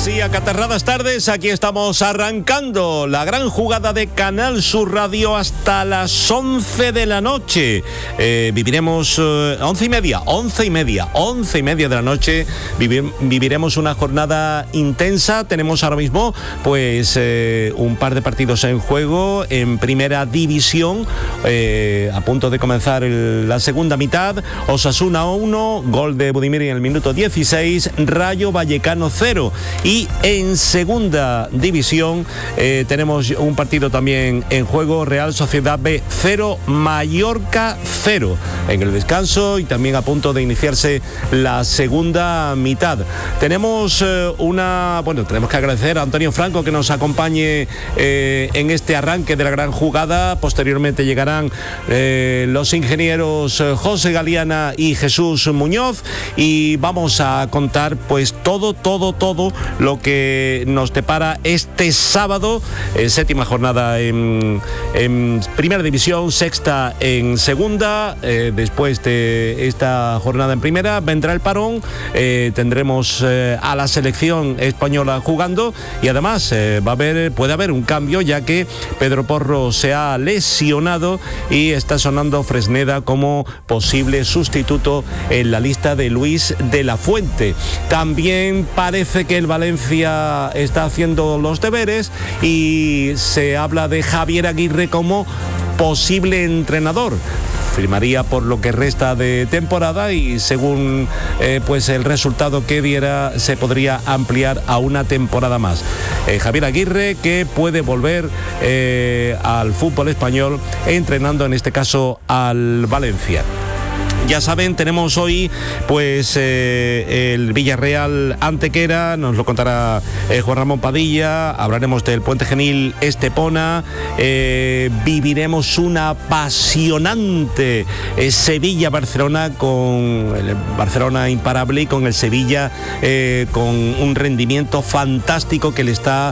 Sí, acatarradas tardes, aquí estamos arrancando la gran jugada de Canal Sur Radio hasta las 11 de la noche. Viviremos 11 y media de la noche, viviremos una jornada intensa. Tenemos ahora mismo pues un par de partidos en juego en primera división, a punto de comenzar la segunda mitad. Osasuna 1, gol de Budimir en el minuto 16, Rayo Vallecano 0. Y en segunda división tenemos un partido también en juego, Real Sociedad B 0, Mallorca 0, en el descanso y también a punto de iniciarse la segunda mitad. Tenemos tenemos que agradecer a Antonio Franco que nos acompañe en este arranque de la gran jugada. Posteriormente llegarán los ingenieros José Galiana y Jesús Muñoz y vamos a contar pues todo lo que nos depara este sábado, séptima jornada en primera división, sexta en segunda. Después de esta jornada en primera vendrá el parón, tendremos a la selección española jugando y además puede haber un cambio, ya que Pedro Porro se ha lesionado y está sonando Fresneda como posible sustituto en la lista de Luis de la Fuente. También parece que el Valencia está haciendo los deberes y se habla de Javier Aguirre como posible entrenador. Firmaría por lo que resta de temporada y según pues el resultado que diera se podría ampliar a una temporada más. Javier Aguirre, que puede volver al fútbol español entrenando en este caso al Valencia. Ya saben, tenemos hoy pues el Villarreal Antequera, nos lo contará Juan Ramón Padilla. Hablaremos del Puente Genil Estepona, viviremos una apasionante Sevilla-Barcelona, con el Barcelona imparable y con el Sevilla con un rendimiento fantástico que le está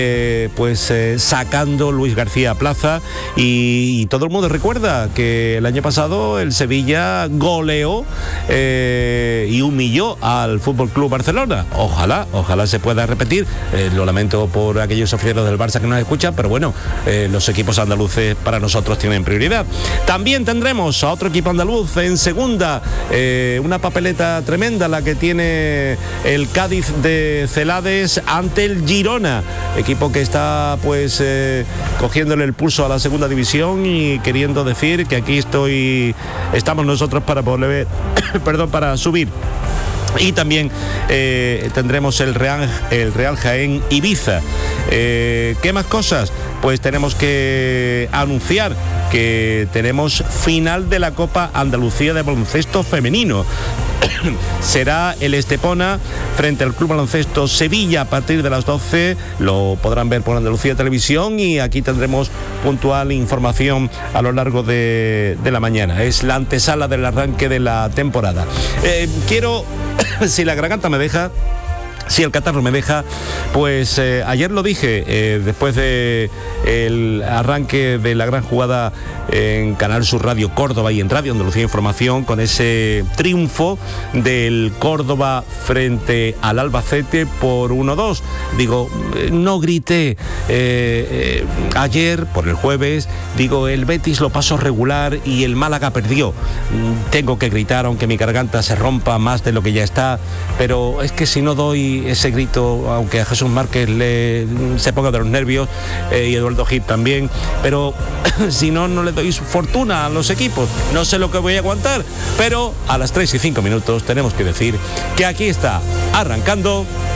sacando Luis García Plaza, y todo el mundo recuerda que el año pasado el Sevilla goleó y humilló al FC Barcelona. Ojalá se pueda repetir. Lo lamento por aquellos aficionados del Barça que nos escuchan, pero bueno, los equipos andaluces para nosotros tienen prioridad. También tendremos a otro equipo andaluz en segunda, una papeleta tremenda la que tiene el Cádiz de Celades ante el Girona, equipo que está pues cogiéndole el pulso a la segunda división y queriendo decir que aquí estamos nosotros para volver, para subir. Y también tendremos el Real Jaén Ibiza. ¿Qué más cosas? Pues tenemos que anunciar que tenemos final de la Copa Andalucía de Baloncesto Femenino. Será el Estepona frente al Club Baloncesto Sevilla a partir de las 12. Lo podrán ver por Andalucía Televisión y aquí tendremos puntual información a lo largo de la mañana. Es la antesala del arranque de la temporada. Quiero, si la garganta me deja, si el catarro me deja, pues ayer lo dije, después de el arranque de la gran jugada en Canal Sur Radio Córdoba y en Radio Andalucía Información, con ese triunfo del Córdoba frente al Albacete por 1-2. Digo, no grité ayer, por el jueves, digo, el Betis lo pasó regular y el Málaga perdió. Tengo que gritar, aunque mi garganta se rompa más de lo que ya está, pero es que si no doy ese grito, aunque a Jesús Márquez se ponga de los nervios, y Eduardo Gil también, pero si no le doy fortuna a los equipos, no sé lo que voy a aguantar. Pero a las 3:05 tenemos que decir que aquí está arrancando